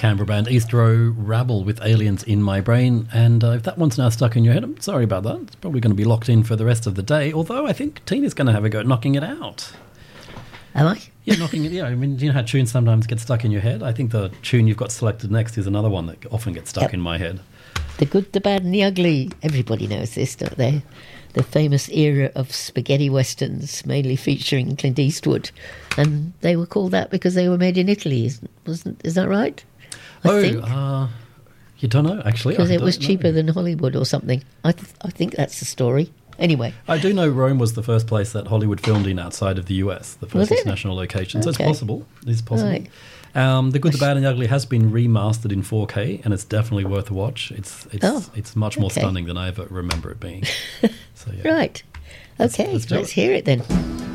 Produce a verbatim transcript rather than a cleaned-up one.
Canberra band East Row Rabble with Aliens in My Brain. And uh, if that one's now stuck in your head, I'm sorry about that. It's probably going to be locked in for the rest of the day, although I think Tina's going to have a go at knocking it out. Am I? Yeah, knocking it. Yeah, I mean, you know how tunes sometimes get stuck in your head? I think the tune you've got selected next is another one that often gets stuck Yep. in my head. The Good, the Bad and the Ugly. Everybody knows this, don't they? The famous era of spaghetti westerns, mainly featuring Clint Eastwood. And they were called that because they were made in Italy, isn't, wasn't, is that right? I oh, think. uh, you don't know, actually. Because I it was don't cheaper know. than Hollywood or something. I, th- I think that's the story. Anyway. I do know Rome was the first place that Hollywood filmed in outside of the U S, the Was first it? international location. So it's Okay. possible. It's possible. Right. Um, the Good, the Bad and the Ugly has been remastered in four K, and it's definitely worth a watch. It's it's Oh, it's much more okay. stunning than I ever remember it being. So yeah. Right. Let's- Okay, let's let's, do it. hear it then.